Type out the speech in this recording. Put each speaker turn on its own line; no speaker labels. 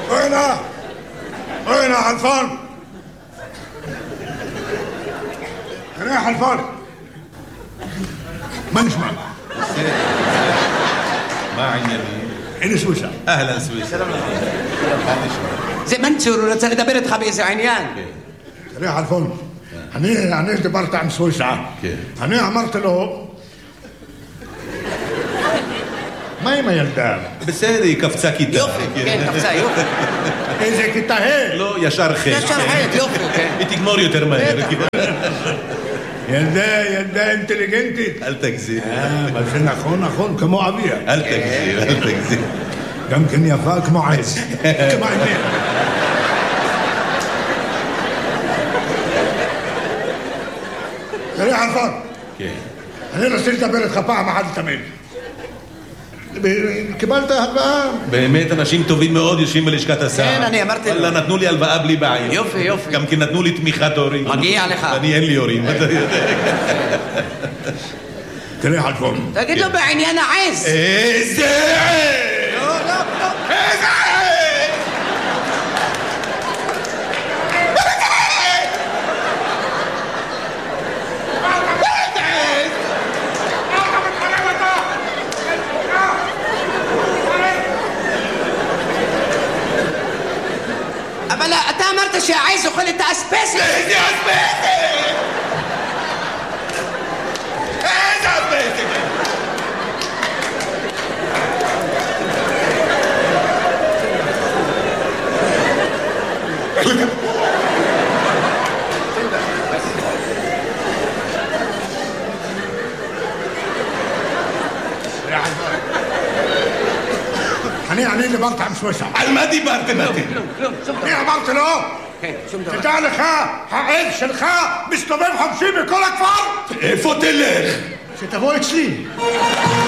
وين حلفان؟ يا حلفان ما نسمع.
ما عندي
هنا سويسرا.
اهلا سويسرا.
زي ما انت رسالة دبرت خبيث عينيان.
يا حلفان هني دبرت عن سويسرا. هني عمرت له ما يلدام
בסדר, קפצה כיתה.
יופי, כן, קפצה, יופי.
איזה כיתה ה'?
לא, ישר ח'.
ישר ח', יופי, כן.
היא תגמור יותר מהר.
ילדה אינטליגנטית.
אל תגזים.
אבל זה נכון, כמו אביה.
אל תגזים.
גם כן יפה כמו עז. כמו עז. תראה חלפון.
כן.
אני רוצה לדבר איתך פעם אחת לתמיד. קיבלת הלוואה?
באמת אנשים טובים מאוד יושבים בלשכת השר.
כן, אני אמרתי לו.
נתנו לי הלוואה בלי בעיה.
יופי.
גם כי נתנו לי תמיכת הורים.
מגיע לך.
אני אין לי הורים.
תראה חלפון.
תגיד לו בעניין העז.
איזה עז!
לא.
איזה עז!
אבל אתה אמרת שהעז אוכל את האספסת.
איזה אספסת! איזה אספסת!
אני דיברתי עם סוויסה.
על מה דיברתם אתם?
אני אמרתי לו, תדע לך, העד שלך מסתובב חופשי בכל הכפר.
איפה תלך?
שתבוא אצלי.